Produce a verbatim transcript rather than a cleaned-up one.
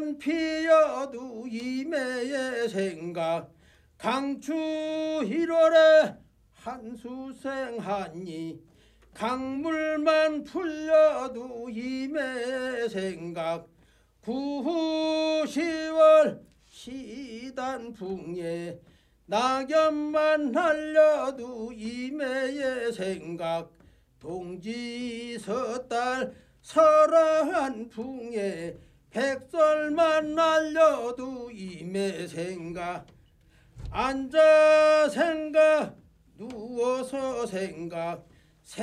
꽃만 피어도 이매의 생각 강추 일월에 한수생하니 강물만 풀려도 이매의 생각 구후 시월 시단풍에 낙엽만 날려도 이매의 생각 동지 섣달 설한 풍에 백설만 날려도 이매 생각 앉아 생각 누워서 생각